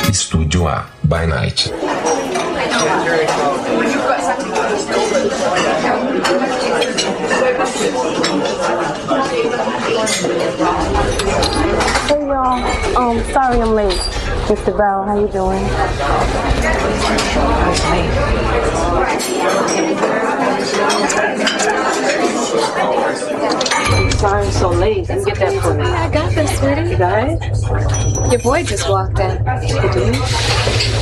Studio A by Night. Hey y'all, sorry I'm late. Mr. Bell, how you doing? Sorry I'm so late. Let me get that for you. I got this, sweetie. You got it? Your boy just walked in. You do?